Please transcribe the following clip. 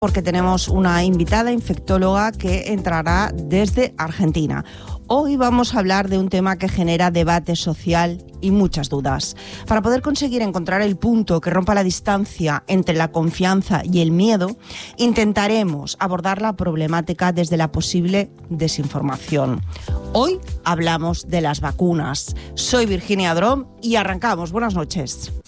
porque tenemos una invitada infectóloga que entrará desde Argentina. Hoy vamos a hablar de un tema que genera debate social y muchas dudas. Para poder conseguir encontrar el punto que rompa la distancia entre la confianza y el miedo, intentaremos abordar la problemática desde la posible desinformación. Hoy hablamos de las vacunas. Soy Virginia Drom y arrancamos. Buenas noches.